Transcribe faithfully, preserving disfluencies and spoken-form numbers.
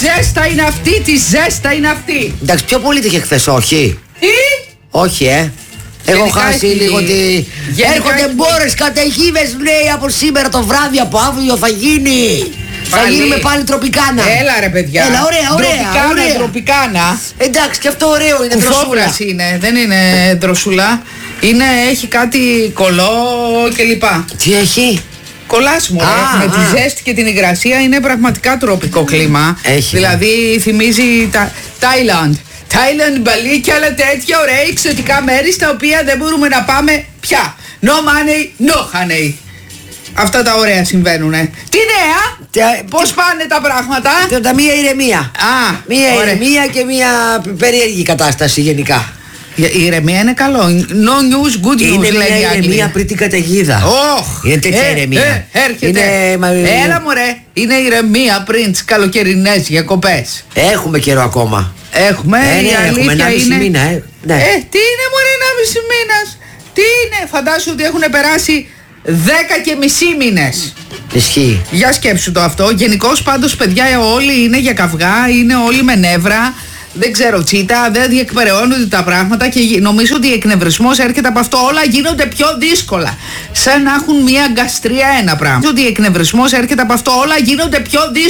ζέστα είναι αυτή, τι ζέστα είναι αυτή. Εντάξει, πιο πολύ είχε χθες, όχι. Τι? Όχι, ε. Έχω Γενικά χάσει έχει... λίγο τη. Γενικά Έρχονται έχει... μπόρες, καταιγίδες, λέει, από σήμερα το βράδυ, από αύριο θα γίνει. Πάλι. Θα γίνουμε πάλι τροπικάνα. Έλα ρε παιδιά. Έλα, ωραία, ωραία. Τροπικάνα, ωραία. τροπικάνα. Εντάξει, και αυτό ωραίο είναι. Κουφόβρας είναι, δεν είναι δροσούλα. Είναι, έχει κάτι κολό κλπ. Τι έχει? Κολλάσιμο. Με τη ζέστη και την υγρασία είναι πραγματικά τροπικό κλίμα. Έχει. Δηλαδή θυμίζει τα Τάιλαντ. Τάιλαντ, Μπαλί και άλλα τέτοια ωραία εξωτικά μέρη στα οποία δεν μπορούμε να πάμε πια. No money, no honey. Αυτά τα ωραία συμβαίνουνε. Τι νέα! Τε... Πώς πάνε τα πράγματα? Τα μία ηρεμία. Α, μία ωραία. ηρεμία και μία περίεργη κατάσταση γενικά. Η ηρεμία είναι καλό. No news, good news. Είναι μια ηρεμία πριν την καταιγίδα. Oh, είναι τέτοια ε, ηρεμία. Ε, έρχεται. Είναι... Έλα μωρέ. Είναι ηρεμία πριν τις καλοκαιρινές διακοπές. Έχουμε καιρό ακόμα. Έχουμε. Ε, ναι, η έχουμε αλήθεια ενάμιση είναι... μήνα. Ε, ναι. ε, τι είναι μωρέ ενάμιση μήνας? Τι είναι? Φαντάσου ότι έχουν περάσει δέκα και μισή μήνες. Ισχύει. Για σκέψου το αυτό. Γενικώς πάντως παιδιά όλοι είναι για καυγά, είναι όλοι με νεύρα. Δεν ξέρω, τσίτα, δεν διεκπεραιώνονται τα πράγματα και νομίζω ότι ο εκνευρισμός έρχεται από αυτό. Όλα γίνονται πιο δύσκολα. Σαν να έχουν μια γκαστρία ένα πράγμα. Ότι ο εκνευρισμός έρχεται από αυτό. Όλα γίνονται πιο δύσκολα.